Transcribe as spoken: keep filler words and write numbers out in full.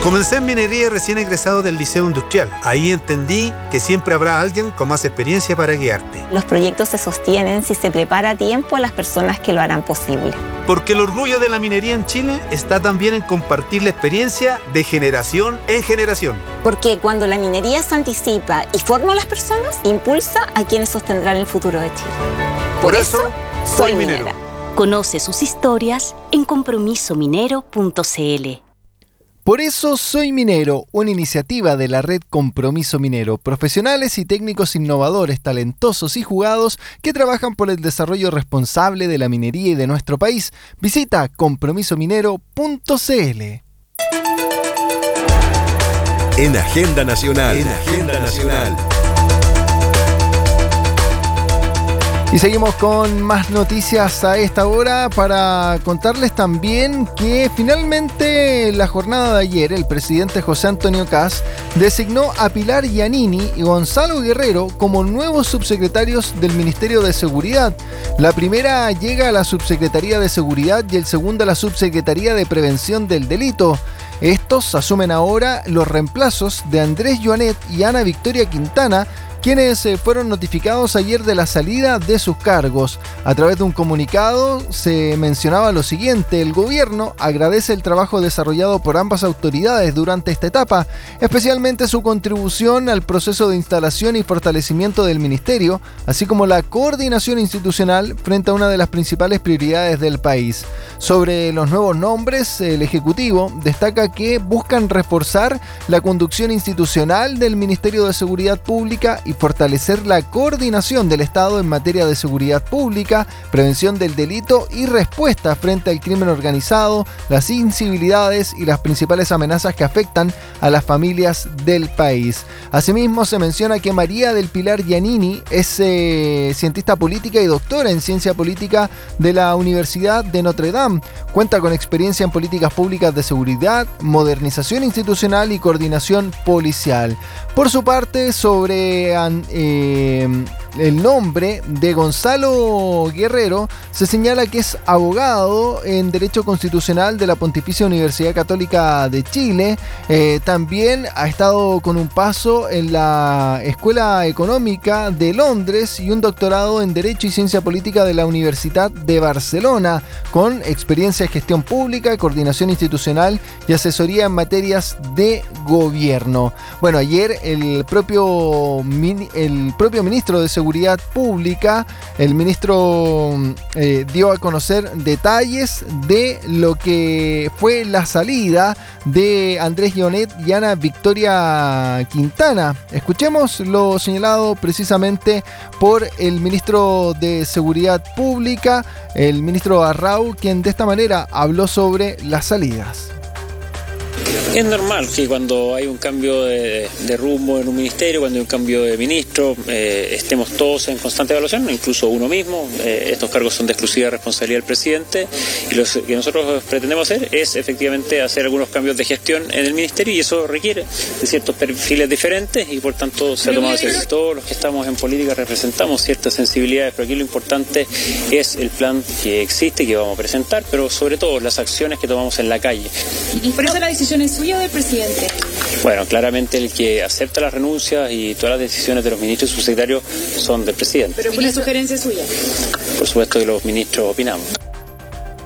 Comencé en minería recién egresado del Liceo Industrial. Ahí entendí que siempre habrá alguien con más experiencia para guiarte. Los proyectos se sostienen si se prepara a tiempo a las personas que lo harán posible. Porque el orgullo de la minería en Chile está también en compartir la experiencia de generación en generación. Porque cuando la minería se anticipa y forma a las personas, impulsa a quienes sostendrán el futuro de Chile. Por, Por eso, eso, soy minero. minera. Conoce sus historias en compromiso minero punto c l. Por eso soy minero, una iniciativa de la red Compromiso Minero, profesionales y técnicos innovadores, talentosos y jugados que trabajan por el desarrollo responsable de la minería y de nuestro país. Visita compromiso minero punto c l. En Agenda Nacional. En Agenda Nacional. Y seguimos con más noticias a esta hora para contarles también que finalmente la jornada de ayer el presidente José Antonio Kast designó a Pilar Giannini y Gonzalo Guerrero como nuevos subsecretarios del Ministerio de Seguridad. La primera llega a la Subsecretaría de Seguridad y el segundo a la Subsecretaría de Prevención del Delito. Estos asumen ahora los reemplazos de Andrés Joanet y Ana Victoria Quintana, quienes fueron notificados ayer de la salida de sus cargos. A través de un comunicado se mencionaba lo siguiente: el gobierno agradece el trabajo desarrollado por ambas autoridades durante esta etapa, especialmente su contribución al proceso de instalación y fortalecimiento del ministerio, así como la coordinación institucional frente a una de las principales prioridades del país. Sobre los nuevos nombres, el Ejecutivo destaca que buscan reforzar la conducción institucional del Ministerio de Seguridad Pública y fortalecer la coordinación del Estado en materia de seguridad pública, prevención del delito y respuesta frente al crimen organizado, las incivilidades y las principales amenazas que afectan a las familias del país. Asimismo, se menciona que María del Pilar Giannini es eh, cientista política y doctora en ciencia política de la Universidad de Notre Dame. Cuenta con experiencia en políticas públicas de seguridad, modernización institucional y coordinación policial. Por su parte, sobre eh, el nombre de Gonzalo Guerrero, se señala que es abogado en Derecho Constitucional de la Pontificia Universidad Católica de Chile. Eh, también ha estado con un paso en la Escuela Económica de Londres y un doctorado en Derecho y Ciencia Política de la Universidad de Barcelona, con experiencia en gestión pública, coordinación institucional y asesoría en materias de gobierno. Bueno, ayer el propio, el propio ministro de Seguridad Pública, el ministro eh, dio a conocer detalles de lo que fue la salida de Andrés Joanet y Ana Victoria Quintana. Escuchemos lo señalado precisamente por el ministro de Seguridad Pública, el ministro Arrau, quien de esta manera habló sobre las salidas. Es normal que cuando hay un cambio de, de rumbo en un ministerio, cuando hay un cambio de ministro, eh, estemos todos en constante evaluación, incluso uno mismo. Eh, estos cargos son de exclusiva responsabilidad del presidente y lo que nosotros pretendemos hacer es efectivamente hacer algunos cambios de gestión en el ministerio, y eso requiere de ciertos perfiles diferentes y por tanto se ha tomado ese. Todos los que estamos en política representamos ciertas sensibilidades, pero aquí lo importante es el plan que existe, que vamos a presentar, pero sobre todo las acciones que tomamos en la calle. ¿Y por eso la decisión es suya o del presidente? Bueno, claramente el que acepta las renuncias y todas las decisiones de los ministros y subsecretarios son del presidente. ¿Pero fue una sugerencia suya? Por supuesto que los ministros opinamos.